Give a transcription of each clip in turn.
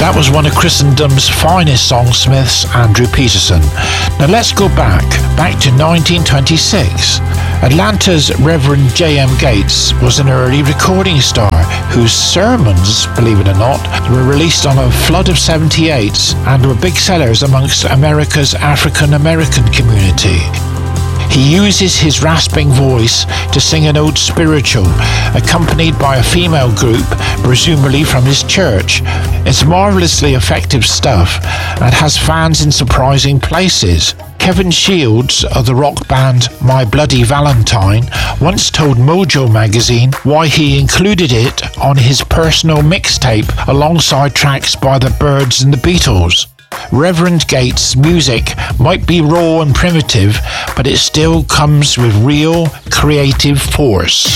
That was one of Christendom's finest songsmiths, Andrew Peterson. Now let's go back to 1926. Atlanta's Reverend J.M. Gates was an early recording star whose sermons, believe it or not, were released on a flood of 78s and were big sellers amongst America's African-American community. He uses his rasping voice to sing an ode spiritual, accompanied by a female group, presumably from his church. It's marvelously effective stuff and has fans in surprising places. Kevin Shields of the rock band My Bloody Valentine once told Mojo magazine why he included it on his personal mixtape alongside tracks by the Byrds and the Beatles. Reverend Gates' music might be raw and primitive, but it still comes with real creative force.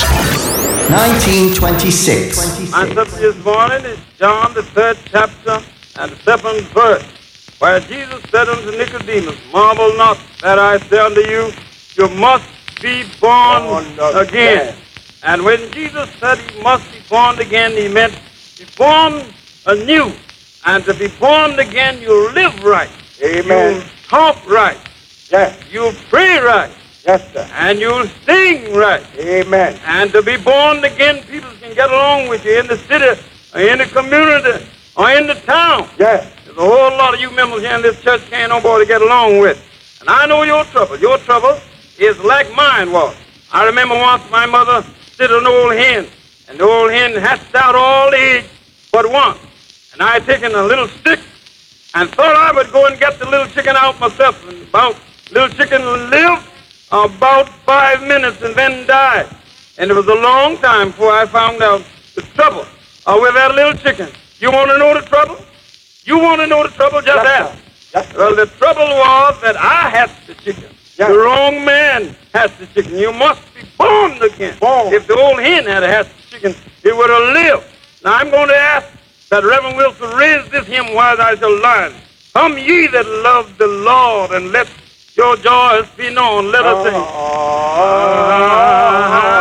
1926. My subject this morning is John, the 3rd chapter and the 7th verse, where Jesus said unto Nicodemus, "Marvel not that I say unto you, you must be born again." And when Jesus said he must be born again, he meant be born anew. And to be born again, you live right. Amen. You talk right. Yes. You pray right. Yes, sir. And you sing right. Amen. And to be born again, people can get along with you in the city, or in the community, or in the town. Yes. There's a whole lot of you members here in this church can't nobody get along with. And I know your trouble. Your trouble is like mine was. I remember once my mother did an old hen, and the old hen hatched out all the eggs but one. And I had taken a little stick and thought I would go and get the little chicken out myself. And little chicken lived about 5 minutes and then died. And it was a long time before I found out the trouble with that little chicken. You want to know the trouble? You want to know the trouble? Just ask. Yes. Well, the trouble was that I hatched the chicken. Yes. The wrong man hatched the chicken. You must be born again. Born. If the old hen had hatched the chicken, it would have lived. Now I'm going to ask that Reverend Wilson raise this hymn while I shall learn. Come ye that love the Lord, and let your joys be known. Let us sing.